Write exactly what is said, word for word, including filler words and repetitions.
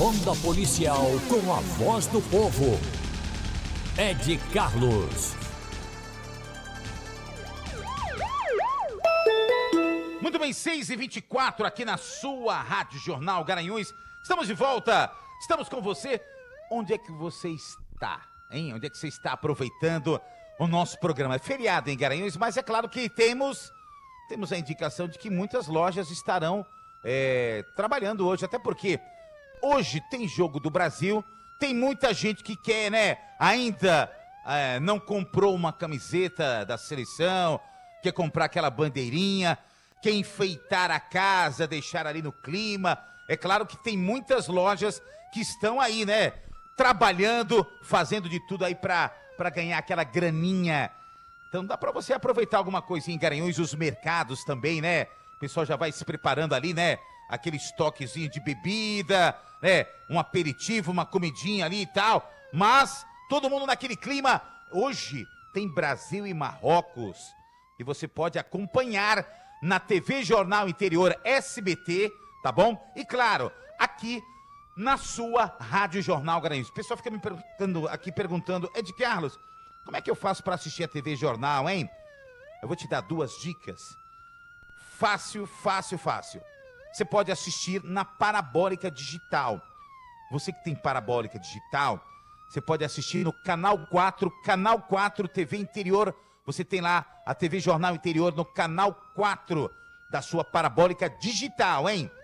Ronda Policial com a voz do povo. Ed Carlos. Muito bem, seis e vinte e quatro aqui na sua Rádio Jornal Garanhuns. Estamos de volta, estamos com você. Onde é que você está, hein? Onde é que você está aproveitando o nosso programa? É feriado em Garanhuns, mas é claro que temos, temos a indicação de que muitas lojas estarão é, trabalhando hoje, até porque hoje tem Jogo do Brasil, tem muita gente que quer, né, ainda é, não comprou uma camiseta da seleção, quer comprar aquela bandeirinha, quer enfeitar a casa, deixar ali no clima. É claro que tem muitas lojas que estão aí, né, trabalhando, fazendo de tudo aí pra, pra ganhar aquela graninha. Então dá pra você aproveitar alguma coisinha em Garanhuns, os mercados também, né? O pessoal já vai se preparando ali, né? Aquele estoquezinho de bebida, né? Um aperitivo, uma comidinha ali e tal. Mas todo mundo naquele clima. Hoje tem Brasil e Marrocos. E você pode acompanhar na T V Jornal Interior S B T, tá bom? E claro, aqui na sua Rádio Jornal Garanhuns. O pessoal fica me perguntando aqui, perguntando, Ed Carlos, como é que eu faço para assistir a T V Jornal, hein? Eu vou te dar duas dicas. Fácil, fácil, fácil. Você pode assistir na Parabólica Digital. Você que tem Parabólica Digital, você pode assistir no Canal quatro, Canal quatro T V Interior. Você tem lá a T V Jornal Interior no Canal quatro da sua Parabólica Digital, hein?